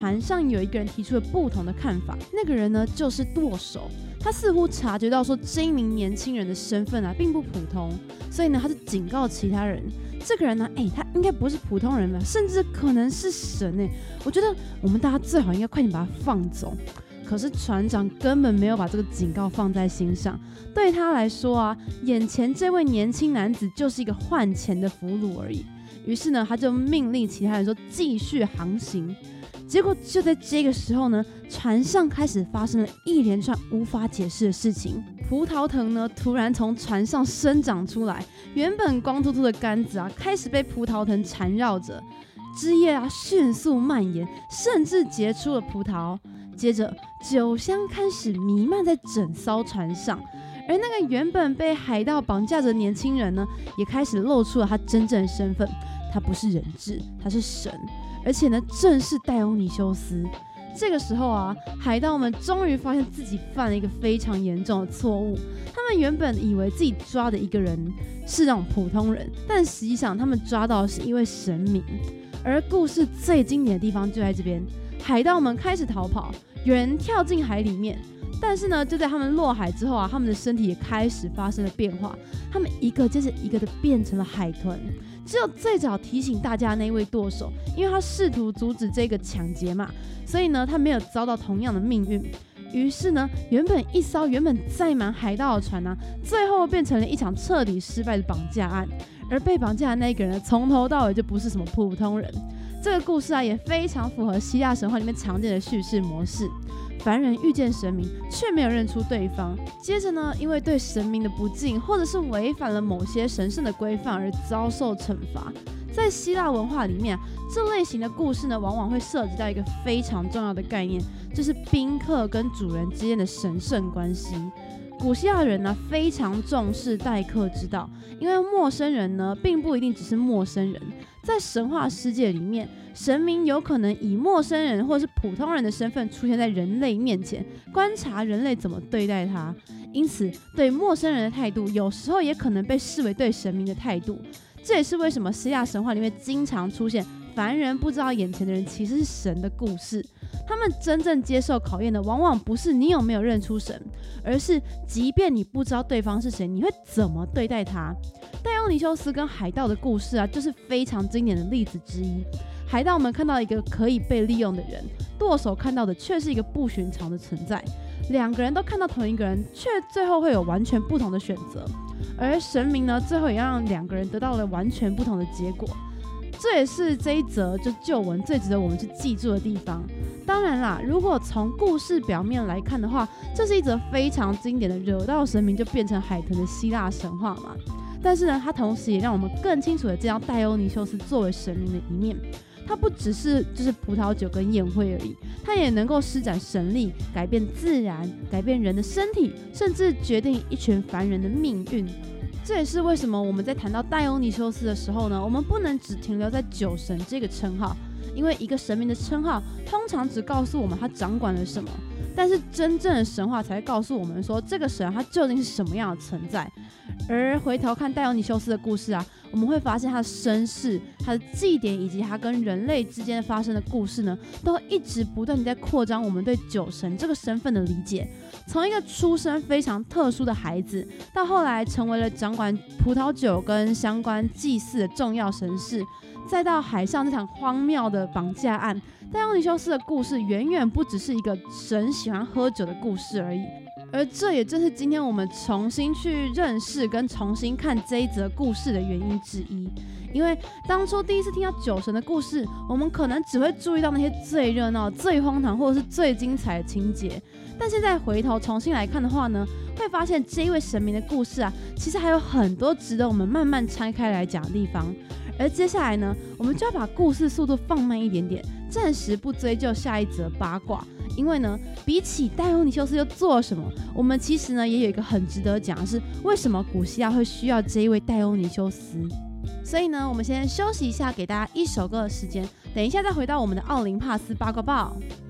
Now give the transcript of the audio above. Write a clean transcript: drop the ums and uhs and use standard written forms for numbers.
船上有一个人提出了不同的看法，那个人呢就是舵手。他似乎察觉到说这一名年轻人的身份并不普通，所以呢他就警告其他人，这个人呢他应该不是普通人吧，甚至可能是神我觉得我们大家最好应该快点把他放走。可是船长根本没有把这个警告放在心上，对他来说眼前这位年轻男子就是一个换钱的俘虏而已。于是呢他就命令其他人说继续航行。结果就在这个时候呢，船上开始发生了一连串无法解释的事情。葡萄藤呢突然从船上生长出来，原本光秃秃的杆子开始被葡萄藤缠绕着，枝叶迅速蔓延，甚至结出了葡萄。接着酒香开始弥漫在整艘船上，而那个原本被海盗绑架着的年轻人呢，也开始露出了他真正的身份。他不是人质，他是神，而且呢正是戴欧尼修斯。这个时候海盗们终于发现自己犯了一个非常严重的错误。他们原本以为自己抓的一个人是那种普通人，但实际上他们抓到的是一位神明。而故事最经典的地方就在这边，海盗们开始逃跑，有人跳进海里面，但是呢就在他们落海之后他们的身体也开始发生了变化，他们一个接着一个的变成了海豚。只有最早提醒大家的那位舵手，因为他试图阻止这个抢劫嘛，所以呢他没有遭到同样的命运。于是呢原本载满海盗的船最后变成了一场彻底失败的绑架案。而被绑架的那个人从头到尾就不是什么普通人。这个故事也非常符合希腊神话里面常见的叙事模式，凡人遇见神明却没有认出对方，接着呢因为对神明的不敬或者是违反了某些神圣的规范而遭受惩罚。在希腊文化里面这类型的故事呢往往会涉及到一个非常重要的概念，就是宾客跟主人之间的神圣关系。古希腊人非常重视待客之道，因为陌生人呢并不一定只是陌生人，在神话世界里面，神明有可能以陌生人或是普通人的身份出现在人类面前，观察人类怎么对待他。因此对陌生人的态度有时候也可能被视为对神明的态度。这也是为什么希腊神话里面经常出现凡人不知道眼前的人其实是神的故事。他们真正接受考验的往往不是你有没有认出神，而是即便你不知道对方是谁，你会怎么对待他。戴欧尼修斯跟海盗的故事就是非常经典的例子之一。海盗们看到一个可以被利用的人，舵手看到的却是一个不寻常的存在。两个人都看到同一个人，却最后会有完全不同的选择。而神明呢，最后也让两个人得到了完全不同的结果。这也是这一则旧闻最值得我们去记住的地方。当然啦，如果从故事表面来看的话，这是一则非常经典的惹到神明就变成海豚的希腊神话嘛。但是呢，它同时也让我们更清楚的见到戴欧尼修斯作为神明的一面。它不只是葡萄酒跟宴会而已，它也能够施展神力，改变自然，改变人的身体，甚至决定一群凡人的命运。这也是为什么我们在谈到戴欧尼修斯的时候呢，我们不能只停留在酒神这个称号，因为一个神明的称号通常只告诉我们他掌管了什么，但是真正的神话才会告诉我们说这个神他究竟是什么样的存在。而回头看戴欧尼修斯的故事我们会发现他的身世、他的祭典以及他跟人类之间发生的故事呢，都一直不断地在扩张我们对酒神这个身份的理解。从一个出身非常特殊的孩子，到后来成为了掌管葡萄酒跟相关祭祀的重要神士，再到海上这场荒谬的绑架案，戴欧尼修斯的故事远远不只是一个神喜欢喝酒的故事而已。而这也正是今天我们重新去认识跟重新看这一则故事的原因之一。因为当初第一次听到酒神的故事，我们可能只会注意到那些最热闹、最荒唐或者是最精彩的情节，但现在回头重新来看的话呢，会发现这一位神明的故事其实还有很多值得我们慢慢拆开来讲的地方。而接下来呢，我们就要把故事速度放慢一点点，暂时不追究下一则八卦。因为呢，比起戴欧尼修斯又做了什么，我们其实呢也有一个很值得讲的是，为什么古希腊会需要这一位戴欧尼修斯。所以呢，我们先休息一下，给大家一首歌的时间，等一下再回到我们的奥林帕斯八卦报。